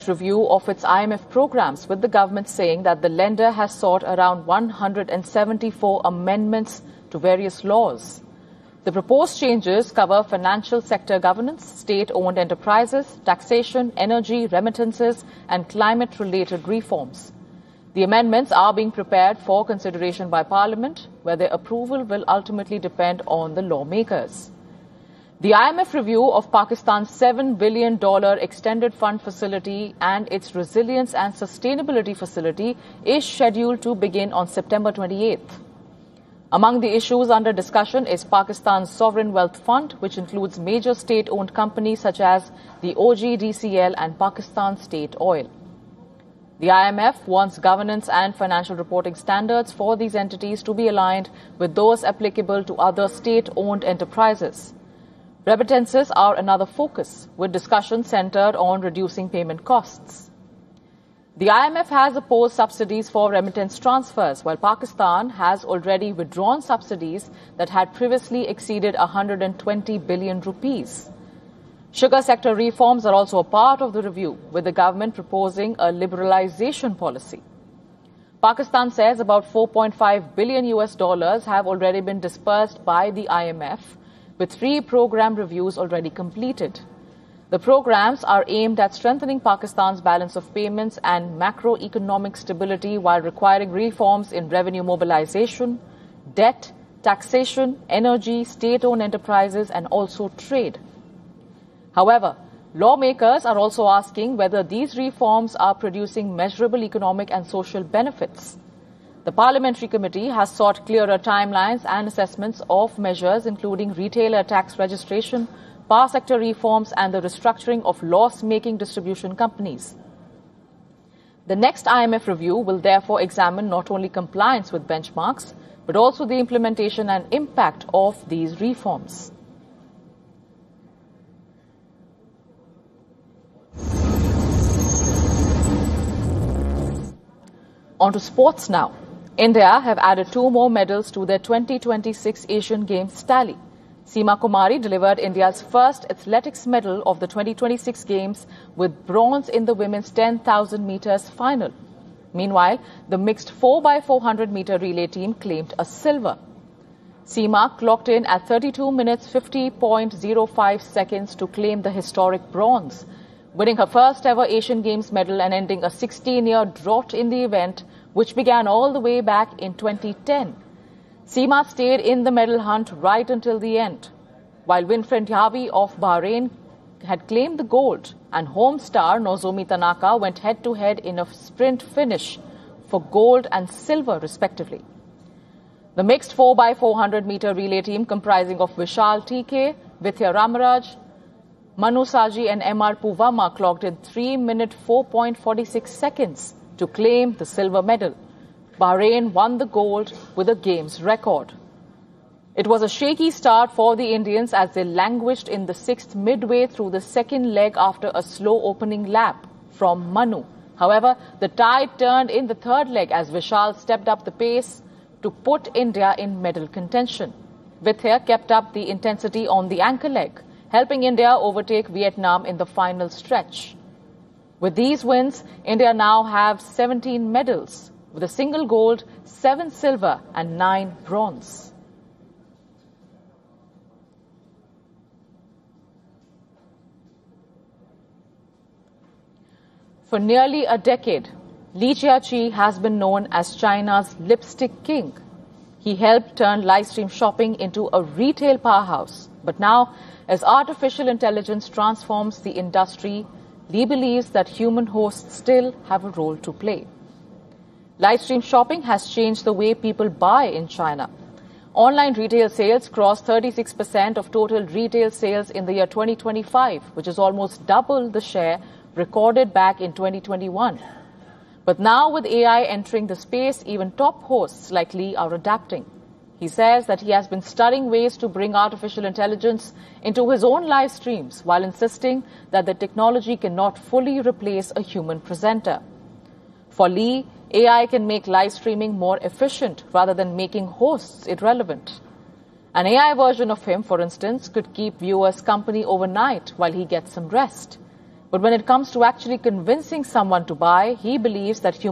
Review of its IMF programs, with the government saying that the lender has sought around 174 amendments to various laws. The proposed changes cover financial sector governance, state-owned enterprises, taxation, energy, remittances, and climate-related reforms. The amendments are being prepared for consideration by Parliament, where their approval will ultimately depend on the lawmakers. The IMF review of Pakistan's $7 billion extended fund facility and its resilience and sustainability facility is scheduled to begin on September 28th. Among the issues under discussion is Pakistan's Sovereign Wealth Fund, which includes major state-owned companies such as the OGDCL and Pakistan State Oil. The IMF wants governance and financial reporting standards for these entities to be aligned with those applicable to other state-owned enterprises. Remittances are another focus, with discussion centered on reducing payment costs. The IMF has opposed subsidies for remittance transfers, while Pakistan has already withdrawn subsidies that had previously exceeded 120 billion rupees. Sugar sector reforms are also a part of the review, with the government proposing a liberalization policy. Pakistan says about $4.5 billion have already been disbursed by the IMF, with 3 program reviews already completed. The programs are aimed at strengthening Pakistan's balance of payments and macroeconomic stability while requiring reforms in revenue mobilization, debt, taxation, energy, state-owned enterprises, and also trade. However, lawmakers are also asking whether these reforms are producing measurable economic and social benefits. The Parliamentary Committee has sought clearer timelines and assessments of measures including retailer tax registration, power sector reforms and the restructuring of loss-making distribution companies. The next IMF review will therefore examine not only compliance with benchmarks, but also the implementation and impact of these reforms. On to sports now. India have added 2 more medals to their 2026 Asian Games tally. Seema Kumari delivered India's first athletics medal of the 2026 Games with bronze in the women's 10,000 meters final. Meanwhile, the mixed 4x400 meter relay team claimed a silver. Seema clocked in at 32 minutes 50.05 seconds to claim the historic bronze, winning her first ever Asian Games medal and ending a 16-year drought in the event, which began all the way back in 2010. Seema stayed in the medal hunt right until the end, while Winfred Yavi of Bahrain had claimed the gold, and home star Nozomi Tanaka went head-to-head in a sprint finish for gold and silver, respectively. The mixed 4x400 meter relay team, comprising of Vishal TK, Vidya Ramaraj, Manu Saji and MR Puvama, clocked in 3 minutes 4.46 seconds to claim the silver medal. Bahrain won the gold with a Games record. It was a shaky start for the Indians as they languished in the 6th midway through the second leg after a slow opening lap from Manu. However, the tide turned in the 3rd leg as Vishal stepped up the pace to put India in medal contention. Vidya kept up the intensity on the anchor leg, helping India overtake Vietnam in the final stretch. With these wins, India now have 17 medals, with a single gold, 7 silver and 9 bronze. For nearly a decade, Li Jiaqi has been known as China's lipstick king. He helped turn live stream shopping into a retail powerhouse. But now, as artificial intelligence transforms the industry, Li believes that human hosts still have a role to play. Live stream shopping has changed the way people buy in China. Online retail sales crossed 36% of total retail sales in the year 2025, which is almost double the share recorded back in 2021. But now with AI entering the space, even top hosts like Li are adapting. He says that he has been studying ways to bring artificial intelligence into his own live streams while insisting that the technology cannot fully replace a human presenter. For Li, AI can make live streaming more efficient rather than making hosts irrelevant. An AI version of him, for instance, could keep viewers company overnight while he gets some rest. But when it comes to actually convincing someone to buy, he believes that